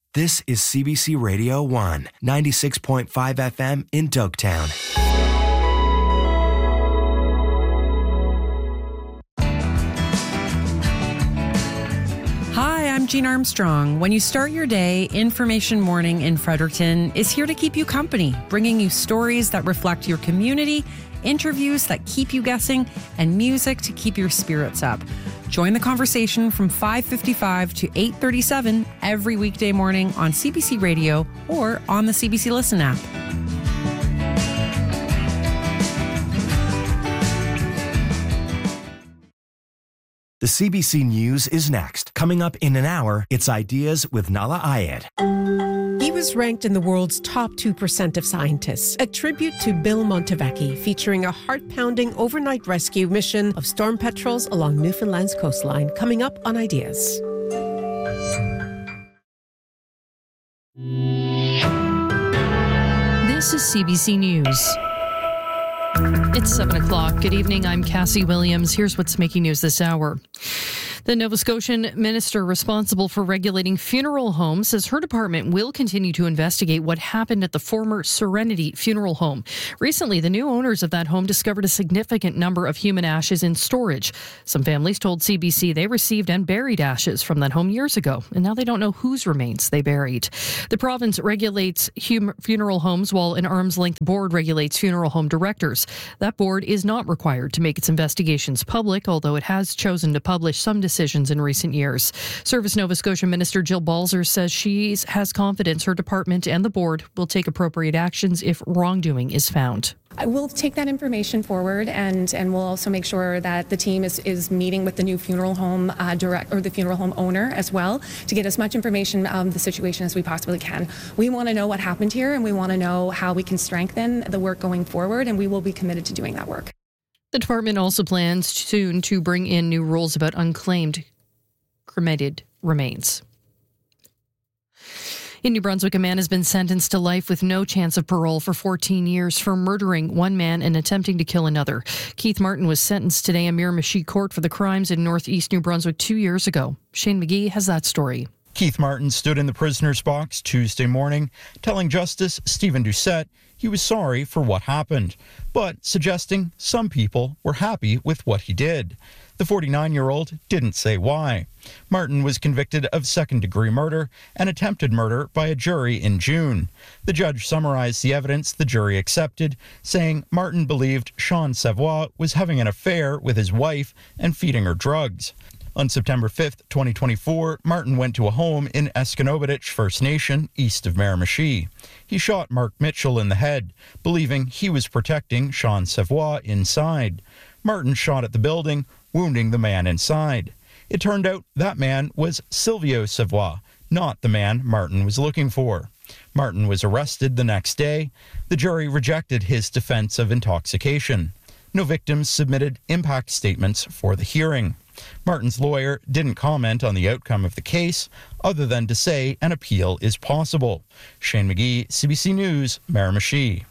This is CBC Radio 1, 96.5 FM in Dogtown. Hi, I'm Jean Armstrong. When you start your day, Information Morning in Fredericton is here to keep you company, bringing you stories that reflect your community, interviews that keep you guessing, and music to keep your spirits up. Join the conversation from 5:55 to 8:37 every weekday morning on CBC Radio or on the CBC Listen app. The CBC News is next. Coming up in an hour, it's Ideas with Nahlah Ayed. He was ranked in the world's top 2% of scientists, a tribute to Bill Montevecchi, featuring a heart-pounding overnight rescue mission of storm petrels along Newfoundland's coastline, coming up on Ideas. This is CBC News. It's 7 o'clock. Good evening. I'm Cassie Williams. Here's what's making news this hour. The Nova Scotian minister responsible for regulating funeral homes says her department will continue to investigate what happened at the former Serenity Funeral Home. Recently, the new owners of that home discovered a significant number of human ashes in storage. Some families told CBC they received and buried ashes from that home years ago, and now they don't know whose remains they buried. The province regulates funeral homes while an arm's-length board regulates funeral home directors. That board is not required to make its investigations public, although it has chosen to publish some decisions in recent years. Service Nova Scotia Minister Jill Balzer says she has confidence her department and the board will take appropriate actions if wrongdoing is found. I will take that information forward, and we'll also make sure that the team is meeting with the new funeral home the funeral home owner as well to get as much information of the situation as we possibly can. We want to know what happened here, and we want to know how we can strengthen the work going forward, and we will be committed to doing that work. The department also plans soon to bring in new rules about unclaimed cremated remains. In New Brunswick, a man has been sentenced to life with no chance of parole for 14 years for murdering one man and attempting to kill another. Keith Martin was sentenced today in Miramichi Court for the crimes in northeast New Brunswick 2 years ago. Shane McGee has that story. Keith Martin stood in the prisoner's box Tuesday morning, telling Justice Stephen Doucette he was sorry for what happened, but suggesting some people were happy with what he did. The 49-year-old didn't say why. Martin was convicted of second-degree murder and attempted murder by a jury in June. The judge summarized the evidence the jury accepted, saying Martin believed Sean Savoie was having an affair with his wife and feeding her drugs. On September 5th, 2024, Martin went to a home in Esconobedich First Nation, east of Miramichi. He shot Mark Mitchell in the head, believing he was protecting Sean Savoie inside. Martin shot at the building, wounding the man inside. It turned out that man was Silvio Savoie, not the man Martin was looking for. Martin was arrested the next day. The jury rejected his defense of intoxication. No victims submitted impact statements for the hearing. Martin's lawyer didn't comment on the outcome of the case, other than to say an appeal is possible. Shane McGee, CBC News, Miramichi.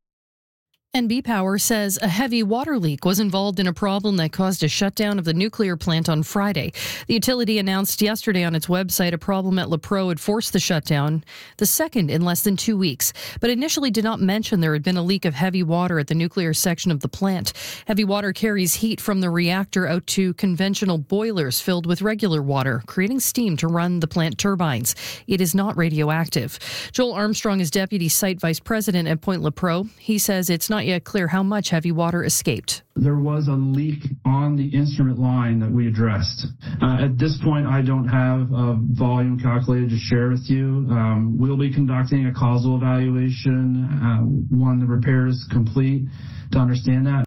NB Power says a heavy water leak was involved in a problem that caused a shutdown of the nuclear plant on Friday. The utility announced yesterday on its website a problem at LaPro had forced the shutdown, the second in less than 2 weeks, but initially did not mention there had been a leak of heavy water at the nuclear section of the plant. Heavy water carries heat from the reactor out to conventional boilers filled with regular water, creating steam to run the plant turbines. It is not radioactive. Joel Armstrong is Deputy Site Vice President at Point LaPro. He says it's not yet clear how much heavy water escaped. There was a leak on the instrument line that we addressed. At this point, I don't have a volume calculated to share with you. We'll be conducting a causal evaluation when the repair is complete to understand that.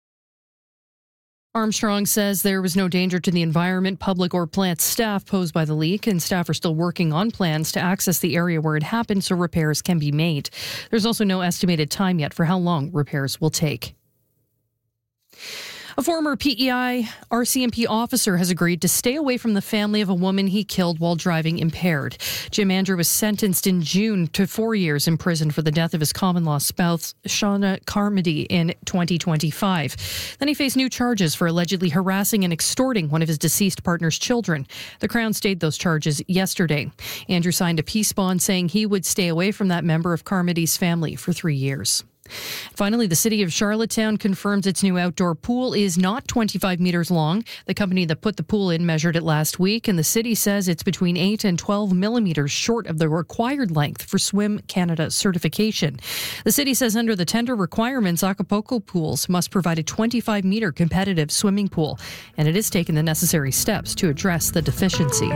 Armstrong says there was no danger to the environment, public, or plant staff posed by the leak, and staff are still working on plans to access the area where it happened so repairs can be made. There's also no estimated time yet for how long repairs will take. A former PEI RCMP officer has agreed to stay away from the family of a woman he killed while driving impaired. Jim Andrew was sentenced in June to 4 years in prison for the death of his common-law spouse, Shauna Carmody, in 2025. Then he faced new charges for allegedly harassing and extorting one of his deceased partner's children. The Crown stayed those charges yesterday. Andrew signed a peace bond saying he would stay away from that member of Carmody's family for 3 years. Finally, the city of Charlottetown confirms its new outdoor pool is not 25 meters long. The company that put the pool in measured it last week, and the city says it's between 8 and 12 millimeters short of the required length for Swim Canada certification. The city says under the tender requirements, Acapulco pools must provide a 25-meter competitive swimming pool, and it has taken the necessary steps to address the deficiency.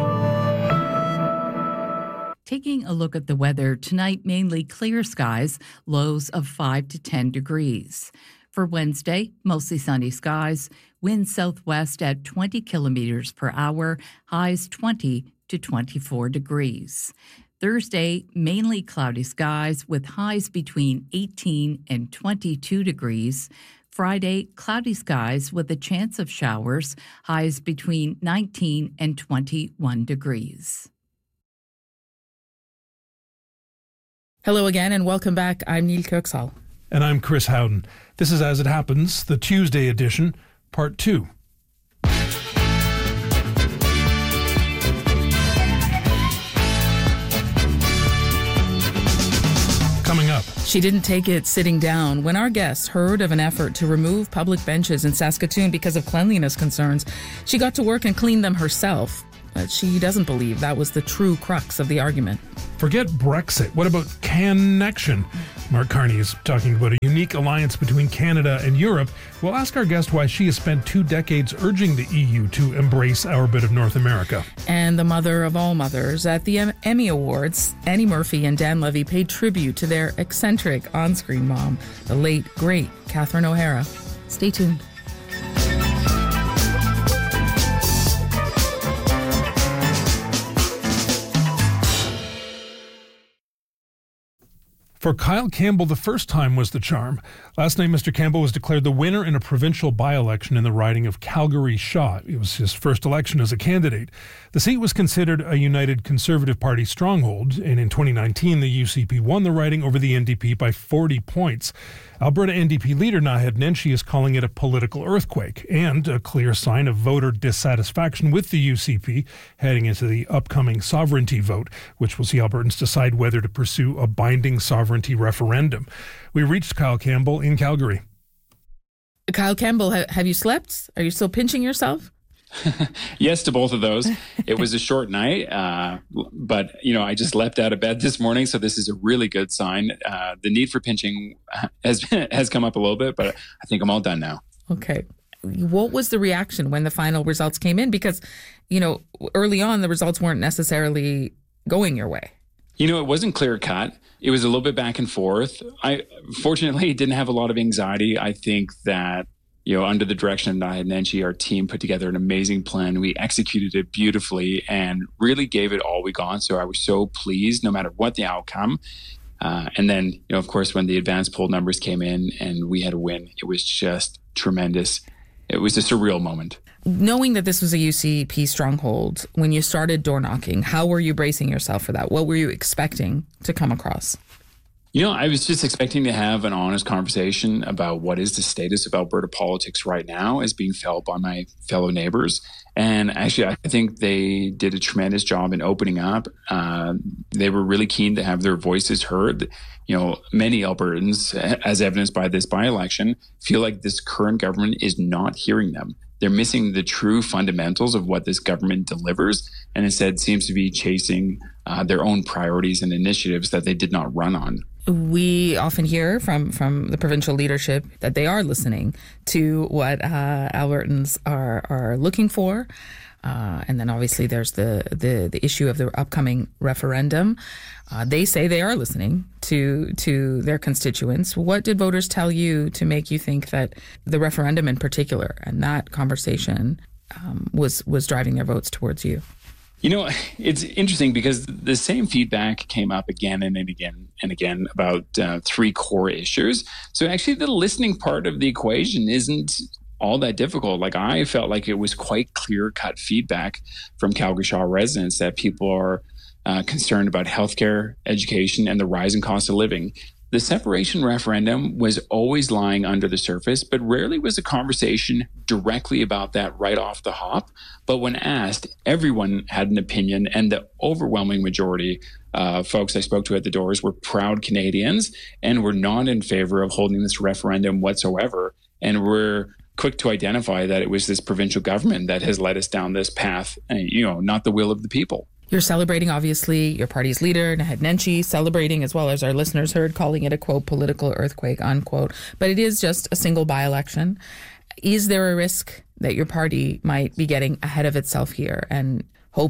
Taking a look at the weather, tonight mainly clear skies, lows of 5 to 10 degrees. For Wednesday, mostly sunny skies, winds southwest at 20 kilometers per hour, highs 20 to 24 degrees. Thursday, mainly cloudy skies with highs between 18 and 22 degrees. Friday, cloudy skies with a chance of showers, highs between 19 and 21 degrees. Hello again and welcome back. I'm Neil Kirksall. And I'm Chris Howden. This is As It Happens, the Tuesday edition, part 2. Coming up. She didn't take it sitting down. When our guests heard of an effort to remove public benches in Saskatoon because of cleanliness concerns, she got to work and cleaned them herself. But she doesn't believe that was the true crux of the argument. Forget Brexit. What about Connection? Mark Carney is talking about a unique alliance between Canada and Europe. We'll ask our guest why she has spent 2 decades urging the EU to embrace our bit of North America. And the mother of all mothers. At the Emmy Awards, Annie Murphy and Dan Levy paid tribute to their eccentric on-screen mom, the late, great Catherine O'Hara. Stay tuned. For Kyle Campbell, the first time was the charm. Last night, Mr. Campbell was declared the winner in a provincial by-election in the riding of Calgary-Shaw. It was his first election as a candidate. The seat was considered a United Conservative Party stronghold, and in 2019, the UCP won the riding over the NDP by 40 points. Alberta NDP leader Naheed Nenshi is calling it a political earthquake and a clear sign of voter dissatisfaction with the UCP heading into the upcoming sovereignty vote, which will see Albertans decide whether to pursue a binding sovereignty referendum. We reached Kyle Campbell in Calgary. Kyle Campbell, have you slept? Are you still pinching yourself? Yes to both of those. It was a short night, but I just leapt out of bed this morning, so this is a really good sign. The need for pinching has come up a little bit, but I think I'm all done now. Okay. What was the reaction when the final results came in? Because, early on, the results weren't necessarily going your way. It wasn't clear cut. It was a little bit back and forth. I fortunately didn't have a lot of anxiety. I think that under the direction of Naheed Nenshi, our team put together an amazing plan. We executed it beautifully and really gave it all we got. So I was so pleased no matter what the outcome. And then, of course, when the advanced poll numbers came in and we had a win, it was just tremendous. It was a surreal moment. Knowing that this was a UCP stronghold, when you started door knocking, how were you bracing yourself for that? What were you expecting to come across? I was just expecting to have an honest conversation about what is the status of Alberta politics right now as being felt by my fellow neighbors. And actually, I think they did a tremendous job in opening up. They were really keen to have their voices heard. Many Albertans, as evidenced by this by-election, feel like this current government is not hearing them. They're missing the true fundamentals of what this government delivers, and instead seems to be chasing their own priorities and initiatives that they did not run on. We often hear from the provincial leadership that they are listening to what Albertans are looking for. And then obviously there's the issue of the upcoming referendum. They say they are listening to their constituents. What did voters tell you to make you think that the referendum in particular and that conversation was driving their votes towards you? It's interesting because the same feedback came up again and again about 3 core issues. So actually the listening part of the equation isn't all that difficult. Like, I felt like it was quite clear-cut feedback from Calgary Shaw residents that people are concerned about healthcare, education, and the rising cost of living. The separation referendum was always lying under the surface, but rarely was a conversation directly about that right off the hop. But when asked, everyone had an opinion, and the overwhelming majority of folks I spoke to at the doors were proud Canadians and were not in favor of holding this referendum whatsoever, and were quick to identify that it was this provincial government that has led us down this path, not the will of the people. You're celebrating, obviously, your party's leader, Naheed Nenshi, celebrating, as well as our listeners heard, calling it a, quote, political earthquake, unquote. But it is just a single by-election. Is there a risk that your party might be getting ahead of itself here and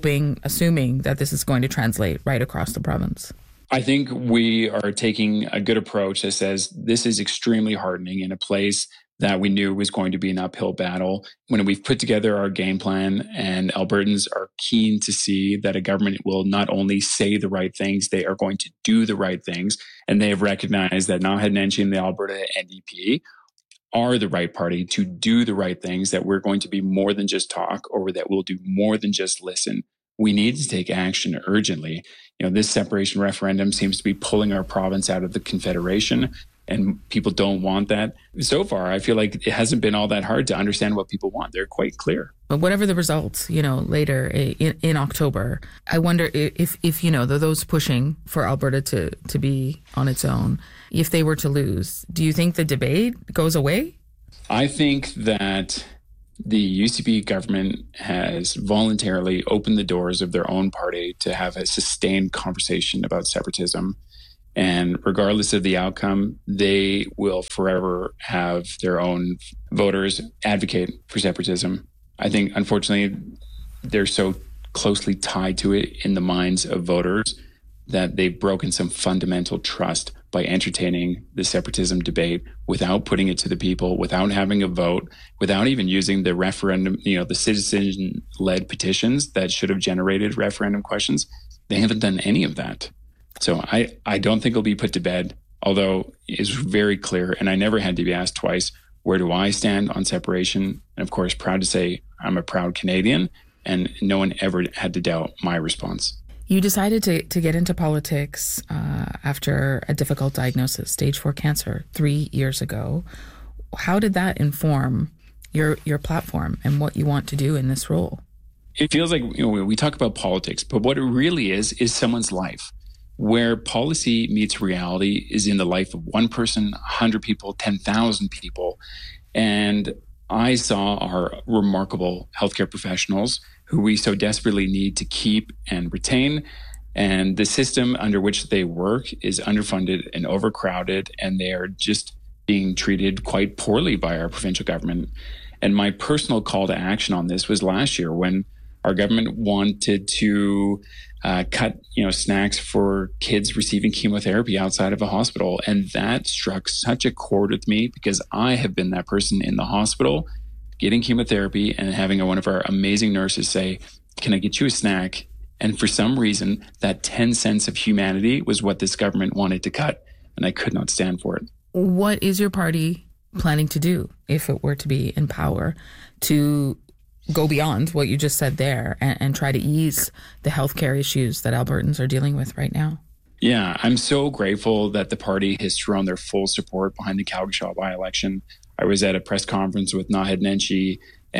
assuming that this is going to translate right across the province? I think we are taking a good approach that says this is extremely hardening in a place that we knew was going to be an uphill battle. When we've put together our game plan, and Albertans are keen to see that a government will not only say the right things, they are going to do the right things. And they have recognized that Naheed Nenshi and the Alberta NDP are the right party to do the right things, that we're going to be more than just talk, or that we'll do more than just listen. We need to take action urgently. This separation referendum seems to be pulling our province out of the Confederation, and people don't want that. So far, I feel like it hasn't been all that hard to understand what people want. They're quite clear. But whatever the results, later in October, I wonder if those pushing for Alberta to be on its own, if they were to lose, do you think the debate goes away? I think that the UCP government has voluntarily opened the doors of their own party to have a sustained conversation about separatism. And regardless of the outcome, they will forever have their own voters advocate for separatism. I think, unfortunately, they're so closely tied to it in the minds of voters that they've broken some fundamental trust by entertaining the separatism debate without putting it to the people, without having a vote, without even using the referendum, the citizen-led petitions that should have generated referendum questions. They haven't done any of that. So I don't think it'll be put to bed, although it's very clear, and I never had to be asked twice, where do I stand on separation? And of course, proud to say I'm a proud Canadian, and no one ever had to doubt my response. You decided to get into politics after a difficult diagnosis, stage 4 cancer, 3 years ago. How did that inform your platform and what you want to do in this role? It feels like we talk about politics, but what it really is someone's life. Where policy meets reality is in the life of one person, 100 people, 10,000 people. And I saw our remarkable healthcare professionals who we so desperately need to keep and retain. And the system under which they work is underfunded and overcrowded, and they are just being treated quite poorly by our provincial government. And my personal call to action on this was last year when our government wanted to cut, snacks for kids receiving chemotherapy outside of a hospital. And that struck such a chord with me because I have been that person in the hospital getting chemotherapy and having one of our amazing nurses say, "Can I get you a snack?" And for some reason, that 10 cents of humanity was what this government wanted to cut. And I could not stand for it. What is your party planning to do if it were to be in power to go beyond what you just said there and try to ease the healthcare issues that Albertans are dealing with right now? Yeah, I'm so grateful that the party has thrown their full support behind the Calgary Shaw by-election. I was at a press conference with Naheed Nenshi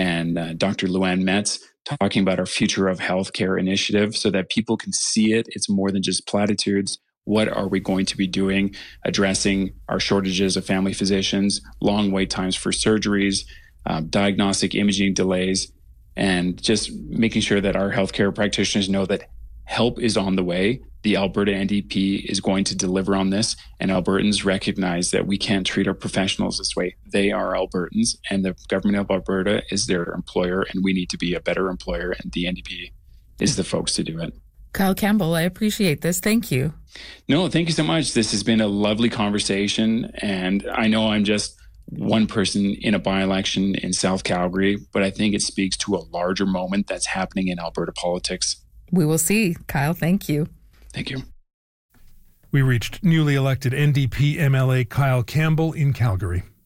and Dr. Luann Metz talking about our Future of Healthcare initiative so that people can see it. It's more than just platitudes. What are we going to be doing addressing our shortages of family physicians, long wait times for surgeries, diagnostic imaging delays, and just making sure that our healthcare practitioners know that help is on the way. The Alberta NDP is going to deliver on this, and Albertans recognize that we can't treat our professionals this way. They are Albertans, and the government of Alberta is their employer, and we need to be a better employer, and the NDP is the folks to do it. Kyle Campbell, I appreciate this. Thank you. No, thank you so much. This has been a lovely conversation, and I know I'm just one person in a by-election in South Calgary, but I think it speaks to a larger moment that's happening in Alberta politics. We will see. Kyle, thank you. Thank you. We reached newly elected NDP MLA Kyle Campbell in Calgary.